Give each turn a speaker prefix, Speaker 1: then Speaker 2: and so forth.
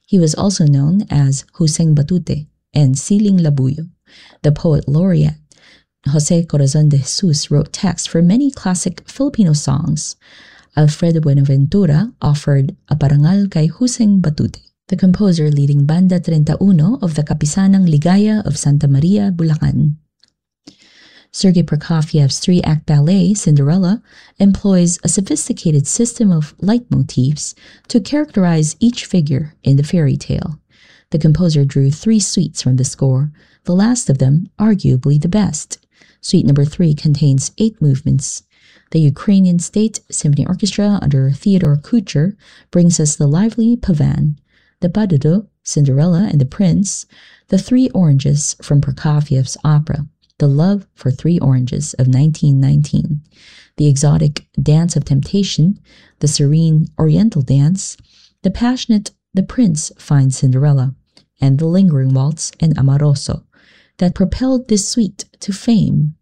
Speaker 1: He was also known as Huseng Batute and Siling Labuyo. The poet laureate Jose Corazon de Jesus wrote texts for many classic Filipino songs. Alfredo Buenaventura offered a parangal kay Huseng Batute, the composer leading Banda 31 of the Kapisanang Ligaya of Santa Maria, Bulacan. Sergei Prokofiev's three-act ballet, Cinderella, employs a sophisticated system of leitmotifs to characterize each figure in the fairy tale. The composer drew 3 suites from the score, the last of them arguably the best. Suite number 3 contains 8 movements. The Ukrainian State Symphony Orchestra under Theodore Kucher brings us the lively Pavan, the Padudo, Cinderella and the Prince, the Three Oranges from Prokofiev's opera, The Love for 3 Oranges of 1919, the exotic Dance of Temptation, the serene Oriental Dance, the passionate The Prince Finds Cinderella, and the lingering waltz and Amoroso that propelled this suite to fame.